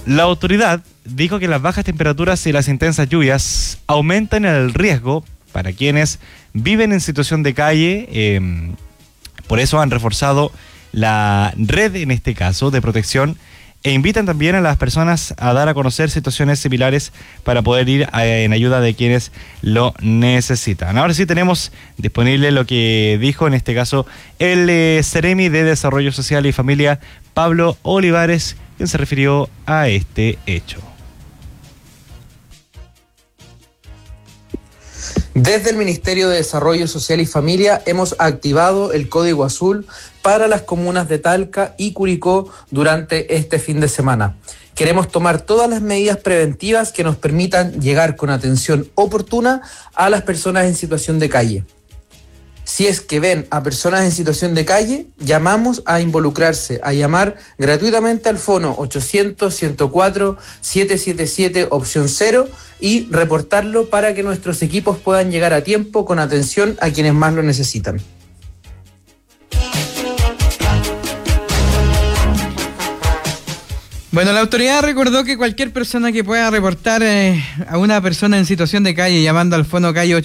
La autoridad dijo que las bajas temperaturas y las intensas lluvias aumentan el riesgo para quienes viven en situación de calle. Por eso han reforzado la red, en este caso, de protección, e invitan también a las personas a dar a conocer situaciones similares para poder ir en ayuda de quienes lo necesitan. Ahora sí tenemos disponible lo que dijo en este caso el Seremi de Desarrollo Social y Familia, Pablo Olivares, quien se refirió a este hecho. Desde el Ministerio de Desarrollo Social y Familia hemos activado el Código Azul para las comunas de Talca y Curicó durante este fin de semana. Queremos tomar todas las medidas preventivas que nos permitan llegar con atención oportuna a las personas en situación de calle. Si es que ven a personas en situación de calle, llamamos a involucrarse, a llamar gratuitamente al fono 800-104-777 opción 0 y reportarlo para que nuestros equipos puedan llegar a tiempo con atención a quienes más lo necesitan. Bueno, la autoridad recordó que cualquier persona que pueda reportar a una persona en situación de calle llamando al fono calle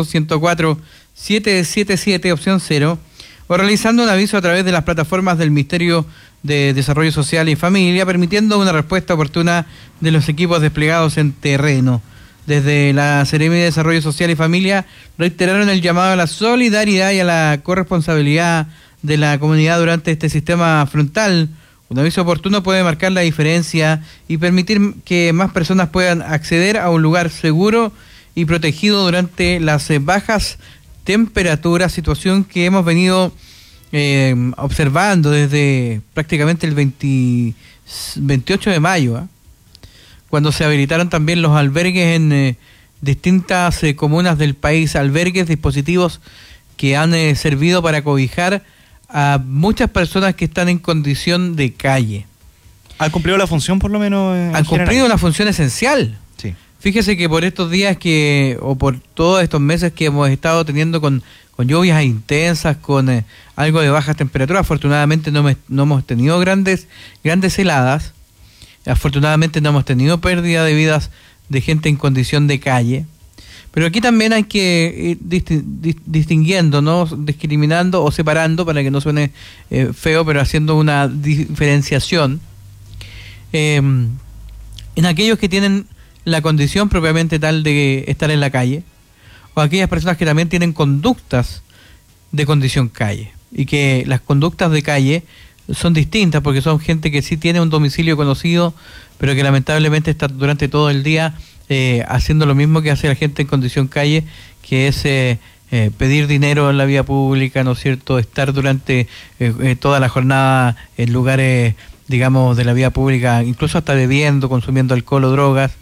800-104-777 opción 0 o realizando un aviso a través de las plataformas del Ministerio de Desarrollo Social y Familia, permitiendo una respuesta oportuna de los equipos desplegados en terreno. Desde la Seremi de Desarrollo Social y Familia reiteraron el llamado a la solidaridad y a la corresponsabilidad de la comunidad durante este sistema frontal. Un aviso oportuno puede marcar la diferencia y permitir que más personas puedan acceder a un lugar seguro y protegido durante las bajas temperaturas, situación que hemos venido observando desde prácticamente el 28 de mayo, cuando se habilitaron también los albergues en distintas comunas del país, albergues, dispositivos que han servido para cobijar a muchas personas que están en condición de calle. ¿Han cumplido la función por lo menos? Han cumplido una función esencial. Sí. Fíjese que por estos días o por todos estos meses que hemos estado teniendo con lluvias intensas, con algo de bajas temperaturas, afortunadamente no hemos tenido grandes heladas, afortunadamente no hemos tenido pérdida de vidas de gente en condición de calle. Pero aquí también hay que ir distinguiendo, ¿no? Discriminando o separando, para que no suene feo, pero haciendo una diferenciación en aquellos que tienen la condición propiamente tal de estar en la calle, o aquellas personas que también tienen conductas de condición calle, y que las conductas de calle son distintas porque son gente que sí tiene un domicilio conocido, pero que lamentablemente está durante todo el día haciendo lo mismo que hace la gente en condición calle, que es pedir dinero en la vía pública, ¿no es cierto?, estar durante toda la jornada en lugares, digamos, de la vía pública, incluso hasta bebiendo, consumiendo alcohol o drogas,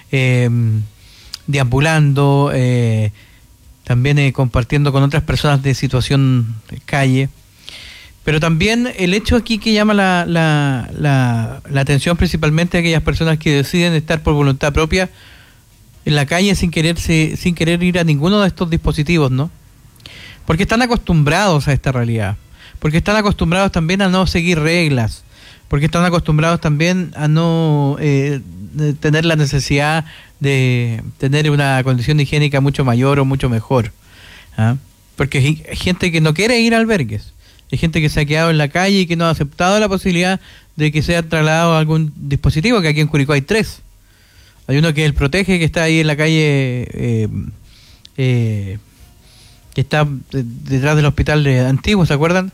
deambulando, también compartiendo con otras personas de situación de calle. Pero también el hecho aquí que llama la atención principalmente a aquellas personas que deciden estar por voluntad propia en la calle sin querer ir a ninguno de estos dispositivos, ¿no? Porque están acostumbrados a esta realidad, porque están acostumbrados también a no seguir reglas, porque están acostumbrados también a no tener la necesidad de tener una condición higiénica mucho mayor o mucho mejor, ¿ah? Porque hay gente que no quiere ir a albergues, hay gente que se ha quedado en la calle y que no ha aceptado la posibilidad de que sea trasladado a algún dispositivo, que aquí en Curicó hay 3. Hay uno que es el Protege, que está ahí en la calle, que está detrás del hospital de Antiguo, ¿se acuerdan?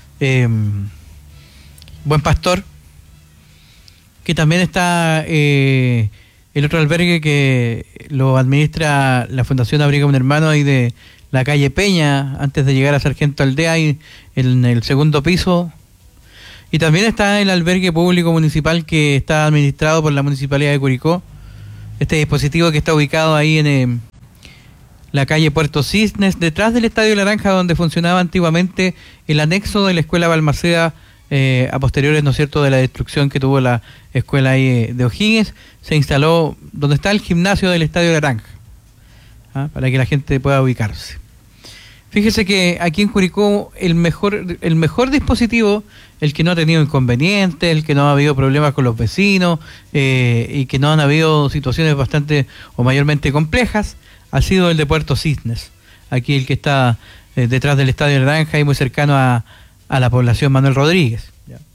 Buen Pastor. Que también está el otro albergue que lo administra la Fundación Abriga un Hermano, ahí de la calle Peña, antes de llegar a Sargento Aldea, ahí en el segundo piso. Y también está el albergue público municipal que está administrado por la Municipalidad de Curicó. Este dispositivo que está ubicado ahí en la calle Puerto Cisnes, detrás del Estadio Naranja, donde funcionaba antiguamente el anexo de la Escuela Balmaceda, a posteriores, ¿no es cierto?, de la destrucción que tuvo la escuela ahí de O'Higgins. Se instaló donde está el gimnasio del Estadio Naranja, para que la gente pueda ubicarse. Fíjese que aquí en Curicó el mejor dispositivo el que no ha tenido inconvenientes, el que no ha habido problemas con los vecinos y que no han habido situaciones bastante o mayormente complejas, ha sido el de Puerto Cisnes, aquí el que está detrás del Estadio Naranja y muy cercano a la población Manuel Rodríguez.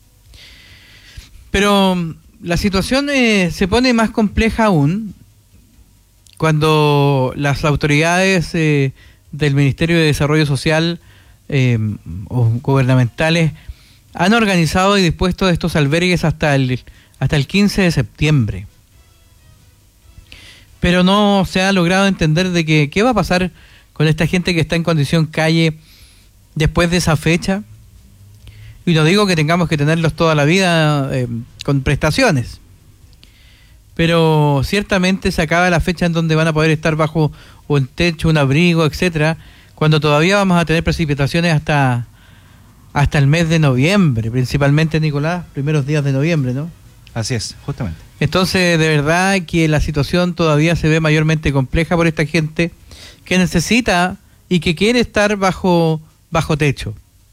Pero la situación se pone más compleja aún cuando las autoridades del Ministerio de Desarrollo Social o gubernamentales han organizado y dispuesto estos albergues hasta el 15 de septiembre. Pero no se ha logrado entender de que qué va a pasar con esta gente que está en condición calle después de esa fecha. Y no digo que tengamos que tenerlos toda la vida con prestaciones, pero ciertamente se acaba la fecha en donde van a poder estar bajo un techo, un abrigo, etcétera, cuando todavía vamos a tener precipitaciones hasta el mes de noviembre, principalmente, Nicolás, primeros días de noviembre, ¿no? Así es, justamente. Entonces, de verdad que la situación todavía se ve mayormente compleja por esta gente que necesita y que quiere estar bajo techo.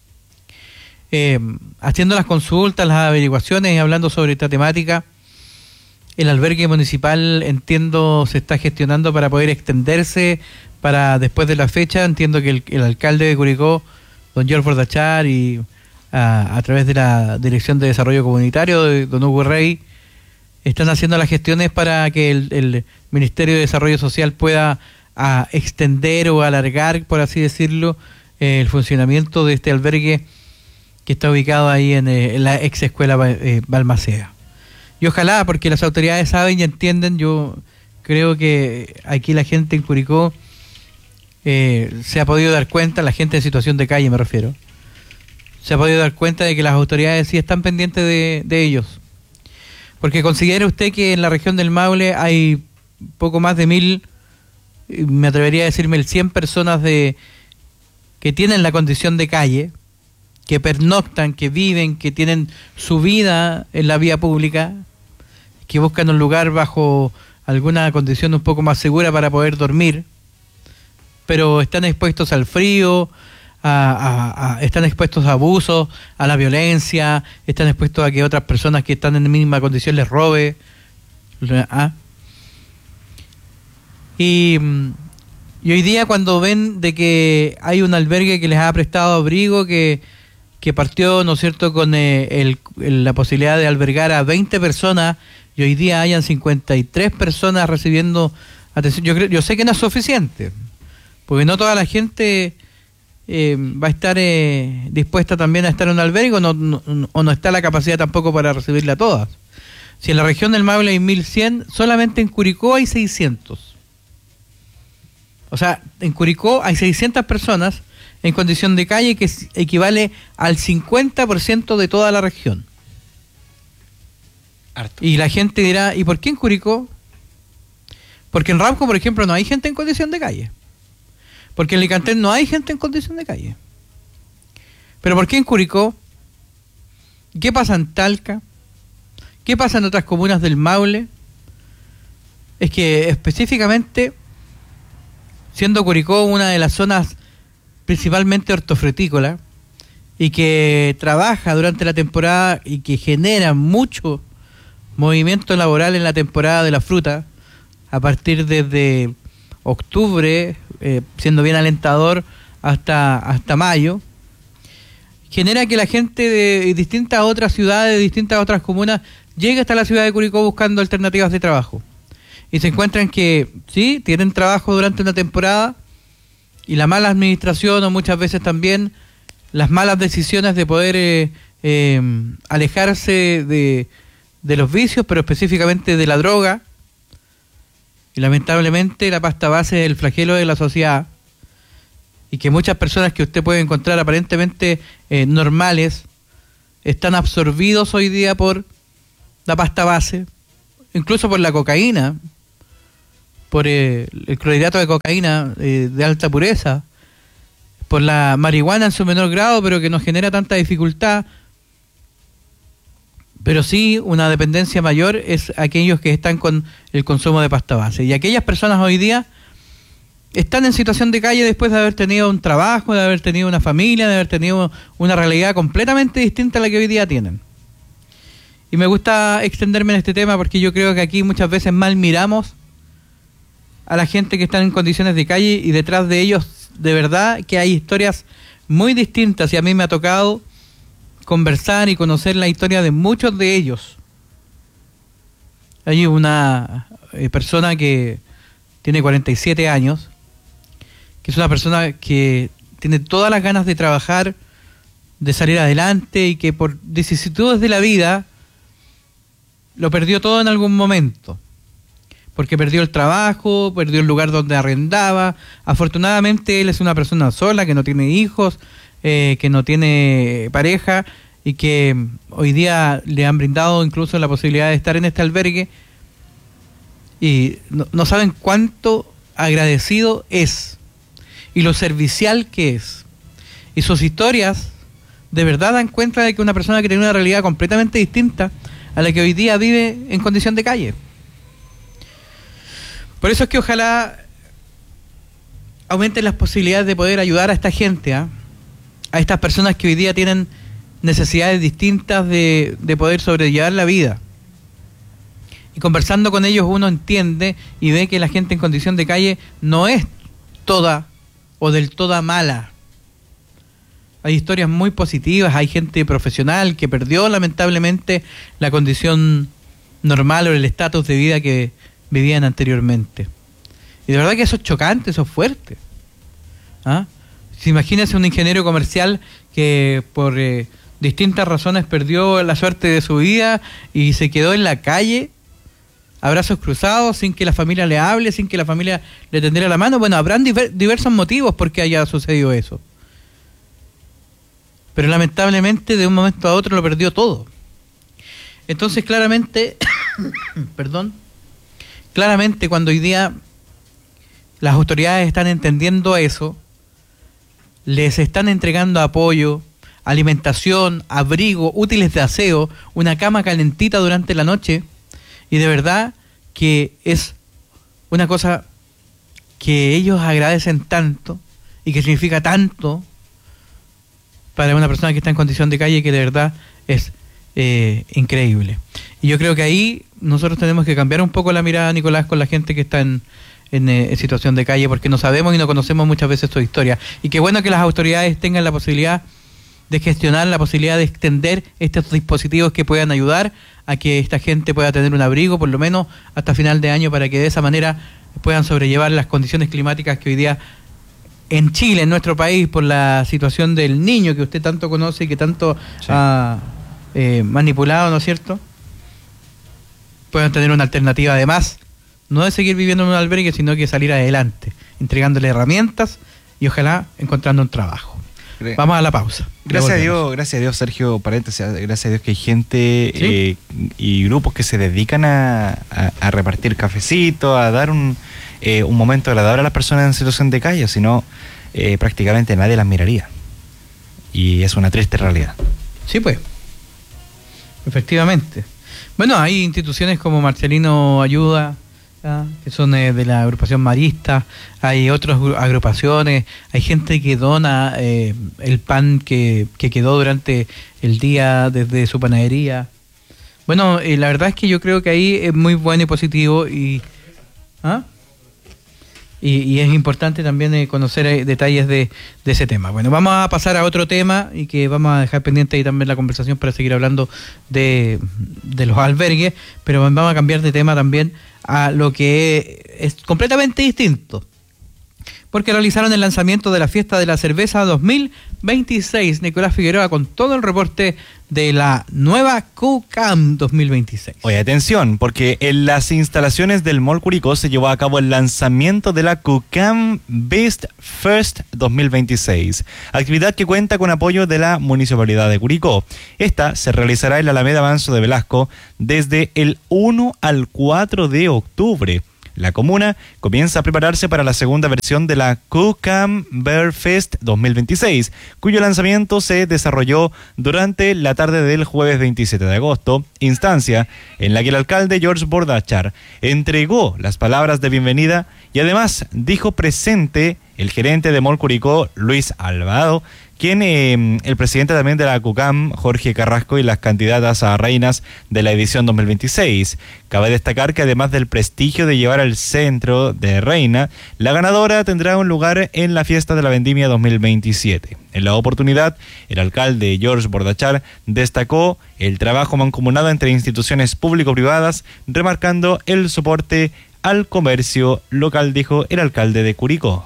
Haciendo las consultas, las averiguaciones y hablando sobre esta temática, el albergue municipal, entiendo, se está gestionando para poder extenderse para después de la fecha. Entiendo que el alcalde de Curicó, don George Bordachar, y a través de la Dirección de Desarrollo Comunitario de don Hugo Rey, están haciendo las gestiones para que el Ministerio de Desarrollo Social pueda extender o alargar, por así decirlo, el funcionamiento de este albergue que está ubicado ahí en la ex escuela Balmaceda. Y ojalá, porque las autoridades saben y entienden, yo creo que aquí la gente en Curicó se ha podido dar cuenta, la gente en situación de calle me refiero, se ha podido dar cuenta de que las autoridades sí están pendientes de ellos. Porque considere usted que en la región del Maule hay poco más de 1.000, me atrevería a decir 1.100 personas que tienen la condición de calle, que pernoctan, que viven, que tienen su vida en la vía pública, que buscan un lugar bajo alguna condición un poco más segura para poder dormir, pero están expuestos al frío, están expuestos a abusos, a la violencia, están expuestos a que otras personas que están en la misma condición les robe. Y hoy día, cuando ven de que hay un albergue que les ha prestado abrigo, que partió, ¿no es cierto?, con la posibilidad de albergar a 20 personas, y hoy día hayan 53 personas recibiendo atención. Yo sé que no es suficiente, porque no toda la gente va a estar dispuesta también a estar en un albergue, o no está la capacidad tampoco para recibirla a todas. Si en la región del Maule hay 1.100, solamente en Curicó hay 600. O sea, en Curicó hay 600 personas en condición de calle, que equivale al 50% de toda la región. Harto. Y la gente dirá, ¿y por qué en Curicó? Porque en Rauco, por ejemplo, no hay gente en condición de calle. Porque en Licantén no hay gente en condición de calle. ¿Pero por qué en Curicó? ¿Qué pasa en Talca? ¿Qué pasa en otras comunas del Maule? Es que específicamente, siendo Curicó una de las zonas principalmente hortofrutícola, y que trabaja durante la temporada y que genera mucho movimiento laboral en la temporada de la fruta, a partir desde octubre, siendo bien alentador, hasta mayo, genera que la gente de distintas otras ciudades, de distintas otras comunas, llegue hasta la ciudad de Curicó buscando alternativas de trabajo. Y se encuentran que sí, tienen trabajo durante una temporada, y la mala administración, o muchas veces también las malas decisiones de poder alejarse de los vicios, pero específicamente de la droga, y lamentablemente la pasta base es el flagelo de la sociedad, y que muchas personas que usted puede encontrar aparentemente normales están absorbidos hoy día por la pasta base, incluso por la cocaína, por el clorhidrato de cocaína de alta pureza, por la marihuana en su menor grado, pero que no genera tanta dificultad. Pero sí, una dependencia mayor es aquellos que están con el consumo de pasta base. Y aquellas personas hoy día están en situación de calle después de haber tenido un trabajo, de haber tenido una familia, de haber tenido una realidad completamente distinta a la que hoy día tienen. Y me gusta extenderme en este tema porque yo creo que aquí muchas veces mal miramos a la gente que está en condiciones de calle, y detrás de ellos de verdad que hay historias muy distintas, y a mí me ha tocado conversar y conocer la historia de muchos de ellos. Hay una persona que tiene 47 años, que es una persona que tiene todas las ganas de trabajar, de salir adelante, y que por vicisitudes de la vida lo perdió todo en algún momento, porque perdió el trabajo, perdió el lugar donde arrendaba. Afortunadamente él es una persona sola, que no tiene hijos, que no tiene pareja, y que hoy día le han brindado incluso la posibilidad de estar en este albergue, y no saben cuánto agradecido es y lo servicial que es. Y sus historias de verdad dan cuenta de que una persona que tiene una realidad completamente distinta a la que hoy día vive en condición de calle. Por eso es que ojalá aumenten las posibilidades de poder ayudar a esta gente, a estas personas que hoy día tienen necesidades distintas de poder sobrellevar la vida. Y conversando con ellos uno entiende y ve que la gente en condición de calle no es toda o del todo mala. Hay historias muy positivas, hay gente profesional que perdió lamentablemente la condición normal o el estatus de vida que vivían anteriormente. Y de verdad que eso es chocante, eso es fuerte. Si imagínense un ingeniero comercial que por distintas razones perdió la suerte de su vida y se quedó en la calle, a brazos cruzados, sin que la familia le hable, sin que la familia le tendiera la mano. Bueno, habrán diversos motivos por qué haya sucedido eso. Pero lamentablemente de un momento a otro lo perdió todo. Entonces claramente, claramente cuando hoy día las autoridades están entendiendo eso, les están entregando apoyo, alimentación, abrigo, útiles de aseo, una cama calentita durante la noche, y de verdad que es una cosa que ellos agradecen tanto y que significa tanto para una persona que está en condición de calle, que de verdad es increíble. Y yo creo que ahí nosotros tenemos que cambiar un poco la mirada, Nicolás, con la gente que está en situación de calle, porque no sabemos y no conocemos muchas veces su historia. Y qué bueno que las autoridades tengan la posibilidad de gestionar, la posibilidad de extender estos dispositivos que puedan ayudar a que esta gente pueda tener un abrigo, por lo menos hasta final de año, para que de esa manera puedan sobrellevar las condiciones climáticas que hoy día en Chile, en nuestro país, por la situación del niño que usted tanto conoce y que tanto ha manipulado, ¿no es cierto? Puedan tener una alternativa, además, no de seguir viviendo en un albergue, sino que salir adelante, entregándole herramientas y ojalá encontrando un trabajo. Vamos a la pausa. Gracias a Dios, Sergio, paréntesis, gracias a Dios que hay gente ¿sí? Y grupos que se dedican a repartir cafecitos, a dar un momento agradable a las personas en situación de calle, si no, prácticamente nadie las miraría. Y es una triste realidad. Sí, pues. Efectivamente. Bueno, hay instituciones como Marcelino Ayuda, que son de la agrupación marista, hay otras agrupaciones, hay gente que dona el pan que quedó durante el día desde su panadería. Bueno, la verdad es que yo creo que ahí es muy bueno y positivo, y es importante también conocer detalles de ese tema. Bueno, vamos a pasar a otro tema y que vamos a dejar pendiente ahí también la conversación para seguir hablando de los albergues, pero vamos a cambiar de tema también a lo que es completamente distinto, porque realizaron el lanzamiento de la Fiesta de la Cerveza 2026. Nicolás Figueroa con todo el reporte de la nueva CUCAM 2026. Oye, atención, porque en las instalaciones del Mall Curicó se llevó a cabo el lanzamiento de la CUCAM Best First 2026, actividad que cuenta con apoyo de la Municipalidad de Curicó. Esta se realizará en la Alameda Manso de Velasco desde el 1 al 4 de octubre. La comuna comienza a prepararse para la segunda versión de la Kucam Bear Fest 2026, cuyo lanzamiento se desarrolló durante la tarde del jueves 27 de agosto, instancia en la que el alcalde George Bordachar entregó las palabras de bienvenida y además dijo presente el gerente de Mall Curicó, Luis Alvado, quien el presidente también de la CUCAM, Jorge Carrasco, y las candidatas a reinas de la edición 2026. Cabe destacar que además del prestigio de llevar al centro de reina, la ganadora tendrá un lugar en la fiesta de la Vendimia 2027. En la oportunidad, el alcalde George Bordachar destacó el trabajo mancomunado entre instituciones público-privadas, remarcando el soporte al comercio local, dijo el alcalde de Curicó.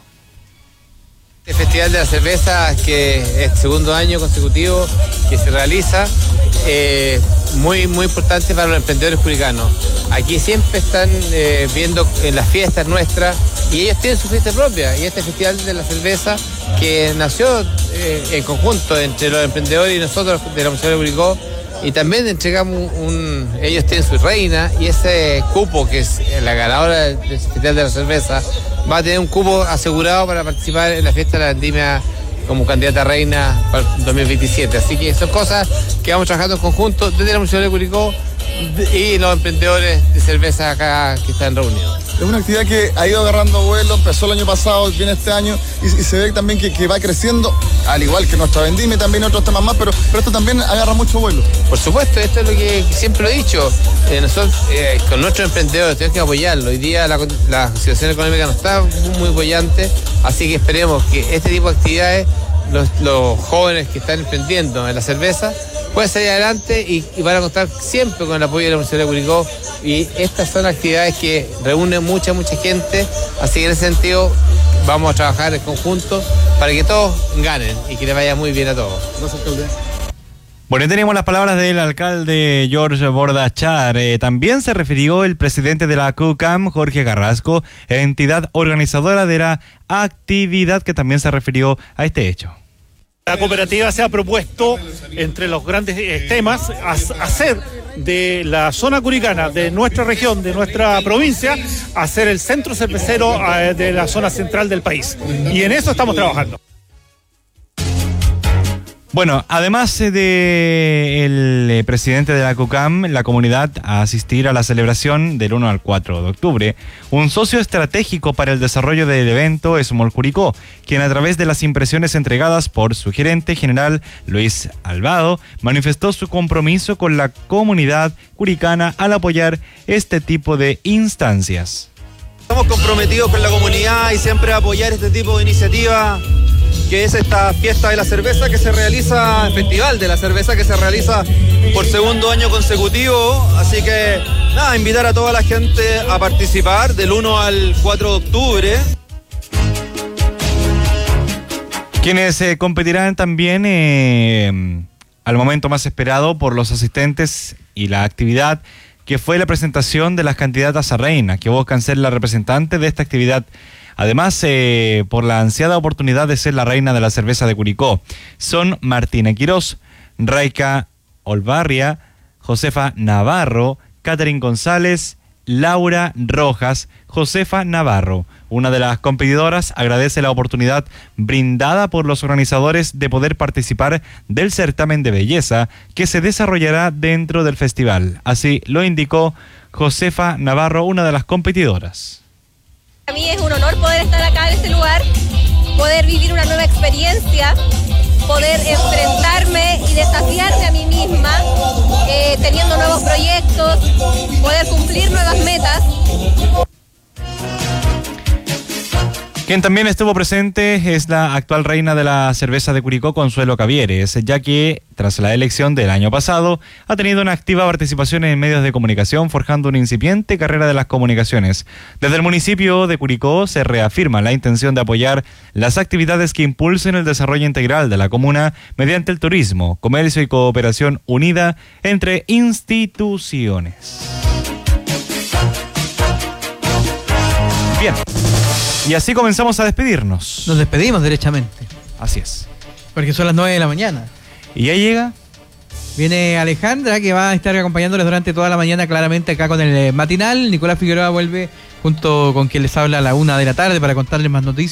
El Festival de la Cerveza, que es el segundo año consecutivo que se realiza, muy importante para los emprendedores curicanos. Aquí siempre están viendo en las fiestas nuestras y ellos tienen su fiesta propia. Y este Festival de la Cerveza, que nació en conjunto entre los emprendedores y nosotros de la Municipalidad de Curicó, y también entregamos ellos tienen su reina y ese cupo que es la ganadora del Festival de la Cerveza va a tener un cupo asegurado para participar en la fiesta de la Vendimia como candidata a reina para el 2027. Así que son cosas que vamos trabajando en conjunto desde la Municipalidad de Curicó y los emprendedores de cerveza acá que están reunidos. Es una actividad que ha ido agarrando vuelo, empezó el año pasado, viene este año y se ve también que va creciendo, al igual que nuestra Vendimia, también otros temas más, pero esto también agarra mucho vuelo. Por supuesto, esto es lo que siempre lo he dicho, nosotros con nuestros emprendedores tenemos que apoyarlo. Hoy día la situación económica no está muy boyante, así que esperemos que este tipo de actividades, los jóvenes que están emprendiendo en la cerveza, pueden salir adelante y van a contar siempre con el apoyo de la Municipalidad de Curicó. Y estas son actividades que reúnen mucha gente, así que en ese sentido vamos a trabajar en conjunto para que todos ganen y que les vaya muy bien a todos. Gracias, alcalde. Bueno, y tenemos las palabras del alcalde George Bordachar. También se refirió el presidente de la CUCAM, Jorge Carrasco, entidad organizadora de la actividad, que también se refirió a este hecho. La cooperativa se ha propuesto, entre los grandes temas, hacer de la zona curicana, de nuestra región, de nuestra provincia, hacer el centro cervecero de la zona central del país. Y en eso estamos trabajando. Bueno, además del presidente de la CUCAM, la comunidad a asistir a la celebración del 1 al 4 de octubre, un socio estratégico para el desarrollo del evento es Mall Curicó, quien a través de las impresiones entregadas por su gerente general Luis Alvado, manifestó su compromiso con la comunidad curicana al apoyar este tipo de instancias. Estamos comprometidos con la comunidad y siempre apoyar este tipo de iniciativas, que es esta fiesta de la cerveza que se realiza, el festival de la cerveza que se realiza por segundo año consecutivo. Así que nada, invitar a toda la gente a participar del 1 al 4 de octubre. Quienes competirán también al momento más esperado por los asistentes y la actividad, que fue la presentación de las candidatas a reina, que buscan ser la representante de esta actividad. Además, por la ansiada oportunidad de ser la reina de la cerveza de Curicó, son Martina Quirós, Raica Olvarria, Josefa Navarro, Catherine González, Laura Rojas, Josefa Navarro. Una de las competidoras agradece la oportunidad brindada por los organizadores de poder participar del certamen de belleza que se desarrollará dentro del festival. Así lo indicó Josefa Navarro, una de las competidoras. Para mí es un honor poder estar acá en este lugar, poder vivir una nueva experiencia, poder enfrentarme y desafiarme a mí misma, teniendo nuevos proyectos, poder cumplir nuevas metas. Quien también estuvo presente es la actual reina de la cerveza de Curicó, Consuelo Cavieres, ya que tras la elección del año pasado ha tenido una activa participación en medios de comunicación, forjando una incipiente carrera de las comunicaciones. Desde el municipio de Curicó se reafirma la intención de apoyar las actividades que impulsen el desarrollo integral de la comuna mediante el turismo, comercio y cooperación unida entre instituciones. Bien. Y así comenzamos a despedirnos. Nos despedimos derechamente. Así es. Porque son las 9 de la mañana. Y ya llega Viene Alejandra, que va a estar acompañándoles durante toda la mañana, claramente acá con el matinal. Nicolás Figueroa vuelve junto con quien les habla a la 1 de la tarde para contarles más noticias.